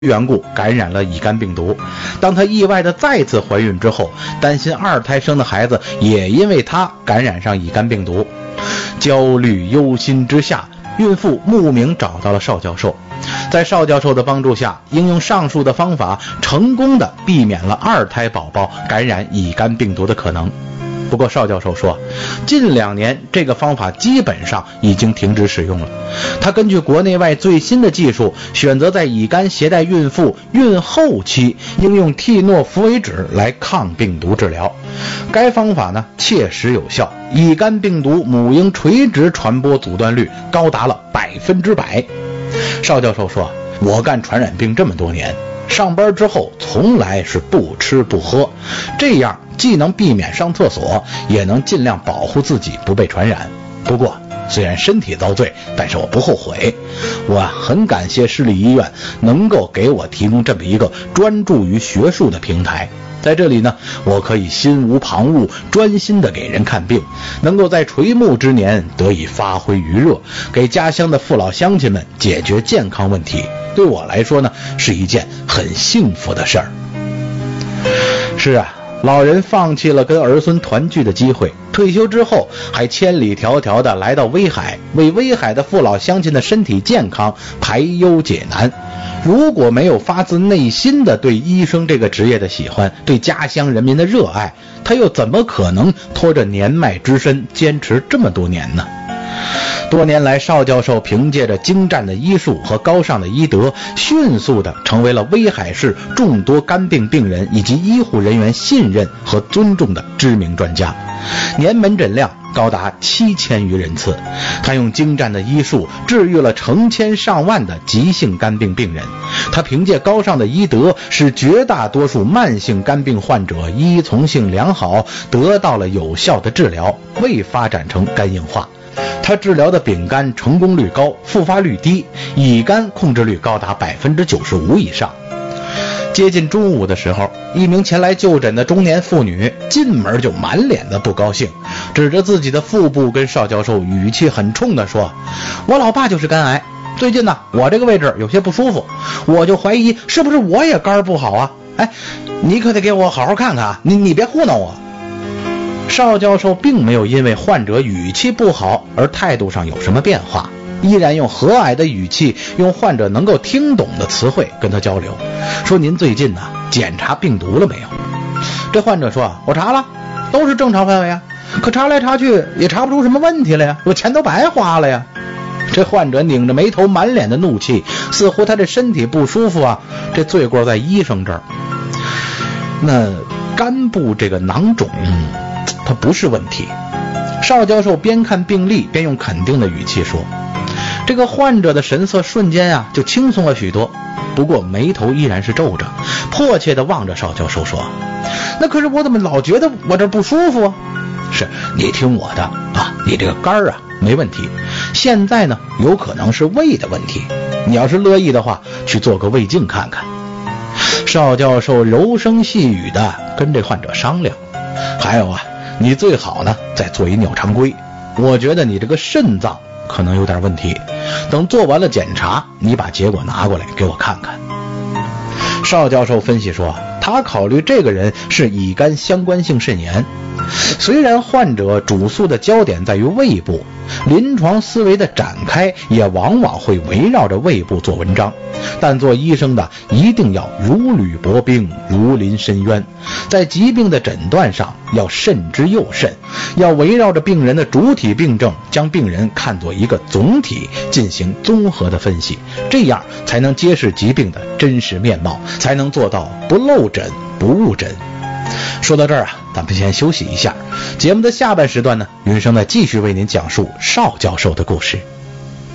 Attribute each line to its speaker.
Speaker 1: 缘故感染了乙肝病毒。当她意外的再次怀孕之后，担心二胎生的孩子也因为她感染上乙肝病毒。焦虑忧心之下，孕妇慕名找到了邵教授。在邵教授的帮助下，应用上述的方法，成功的避免了二胎宝宝感染乙肝病毒的可能。不过邵教授说，近2年这个方法基本上已经停止使用了。他根据国内外最新的技术，选择在乙肝携带孕妇孕后期应用替诺福韦酯来抗病毒治疗。该方法呢切实有效，乙肝病毒母婴垂直传播阻断率高达了100%。邵教授说，我干传染病这么多年，上班之后从来是不吃不喝，这样既能避免上厕所，也能尽量保护自己不被传染。不过虽然身体遭罪，但是我不后悔。我很感谢市立医院能够给我提供这么一个专注于学术的平台。在这里呢，我可以心无旁骛，专心的给人看病，能够在垂暮之年得以发挥余热，给家乡的父老乡亲们解决健康问题。对我来说呢，是一件很幸福的事儿。是啊，老人放弃了跟儿孙团聚的机会，退休之后还千里迢迢的来到威海，为威海的父老乡亲的身体健康排忧解难。如果没有发自内心的对医生这个职业的喜欢，对家乡人民的热爱，他又怎么可能拖着年迈之身坚持这么多年呢？多年来，邵教授凭借着精湛的医术和高尚的医德，迅速地成为了威海市众多肝病病人以及医护人员信任和尊重的知名专家，年门诊量高达7000余人次。他用精湛的医术治愈了成千上万的急性肝病病人，他凭借高尚的医德，使绝大多数慢性肝病患者依从性良好，得到了有效的治疗，未发展成肝硬化。他治疗的丙肝成功率高，复发率低，乙肝控制率高达95%以上。接近中午的时候，一名前来就诊的中年妇女进门就满脸的不高兴，指着自己的腹部跟邵教授语气很冲地说，我老爸就是肝癌，最近呢我这个位置有些不舒服，我就怀疑是不是我也肝不好啊，你可得给我好好看看啊，你别糊弄我。邵教授并没有因为患者语气不好而态度上有什么变化，依然用和蔼的语气，用患者能够听懂的词汇跟他交流，说您最近呢检查病毒了没有？这患者说，我查了，都是正常范围啊，可查来查去也查不出什么问题来呀，我钱都白花了呀。这患者拧着眉头，满脸的怒气，似乎他这身体不舒服啊，这罪过在医生这儿。那肝部这个囊肿它不是问题。邵教授边看病历边用肯定的语气说，这个患者的神色瞬间就轻松了许多，不过眉头依然是皱着，迫切地望着邵教授说，那可是我怎么老觉得我这不舒服啊？是你听我的啊，你这个肝没问题，现在呢有可能是胃的问题，你要是乐意的话，去做个胃镜看看。邵教授柔声细语地跟这患者商量，还有你最好呢再做一尿常规，我觉得你这个肾脏可能有点问题，等做完了检查，你把结果拿过来给我看看。邵教授分析说，他考虑这个人是乙肝相关性肾炎，虽然患者主诉的焦点在于胃部，临床思维的展开也往往会围绕着胃部做文章，但做医生的一定要如履薄冰，如临深渊，在疾病的诊断上要慎之又慎，要围绕着病人的主体病症，将病人看作一个总体进行综合的分析，这样才能揭示疾病的真实面貌，才能做到不漏诊不误诊。说到这儿咱们先休息一下，节目的下半时段呢，云生再继续为您讲述邵教授的故事。